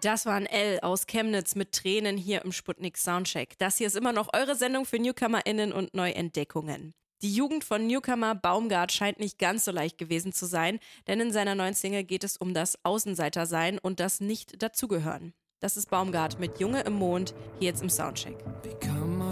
Das war ein L aus Chemnitz mit Tränen hier im Sputnik Soundcheck. Das hier ist immer noch eure Sendung für NewcomerInnen und Neuentdeckungen. Die Jugend von Newcomer Baumgart scheint nicht ganz so leicht gewesen zu sein, denn in seiner neuen Single geht es um das Außenseitersein und das Nicht-Dazugehören. Das ist Baumgart mit Junge im Mond, hier jetzt im Soundcheck. Wie kann man